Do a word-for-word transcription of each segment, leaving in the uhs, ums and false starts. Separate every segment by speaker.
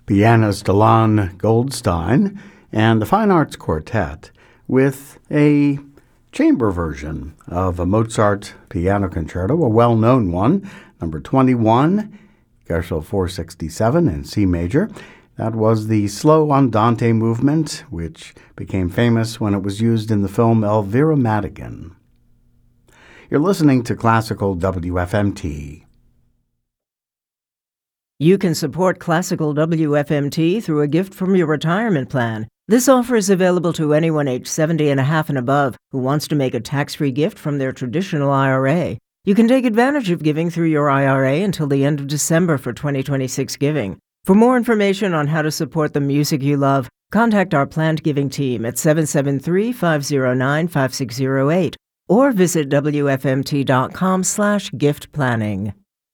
Speaker 1: pianist Alon Goldstein and the Fine Arts Quartet with a chamber version of a Mozart piano concerto, a well-known one, number twenty-one, Gershel four sixty-seven in C major. That was the slow andante movement, which became famous when it was used in the film Elvira Madigan. You're listening to Classical W F M T.
Speaker 2: You can support Classical W F M T through a gift from your retirement plan. This offer is available to anyone age seventy and a half and above who wants to make a tax-free gift from their traditional I R A. You can take advantage of giving through your I R A until the end of December for twenty twenty-six giving. For more information on how to support the music you love, contact our planned giving team at seven seven three, five zero nine, five six zero eight or visit W F M T dot com slash gift planning.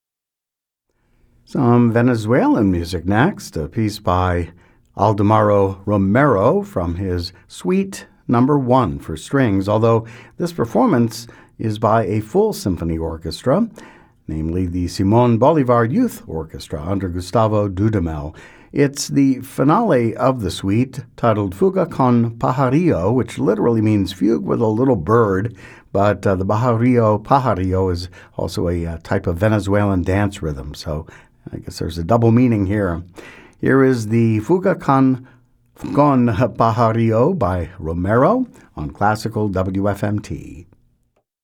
Speaker 1: Some Venezuelan music next, a piece by Aldemaro Romero from his Suite Number One for strings, although this performance is by a full symphony orchestra, namely the Simón Bolívar Youth Orchestra under Gustavo Dudamel. It's the finale of the suite, titled Fuga con Pajarillo, which literally means fugue with a little bird, but uh, the Pajarillo, Pajarillo is also a uh, type of Venezuelan dance rhythm, so I guess there's a double meaning here. Here is the Fuga con, con Pajarillo by Romero on Classical W F M T.